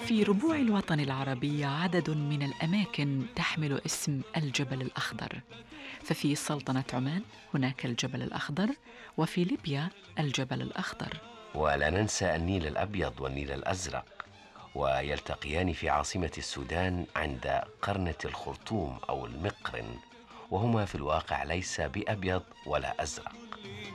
في ربوع الوطن العربي عدد من الأماكن تحمل اسم الجبل الأخضر، ففي سلطنة عمان هناك الجبل الأخضر، وفي ليبيا الجبل الأخضر. ولا ننسى النيل الأبيض والنيل الأزرق، ويلتقيان في عاصمة السودان عند قرنة الخرطوم أو المقرن، وهما في الواقع ليس بأبيض ولا أزرق.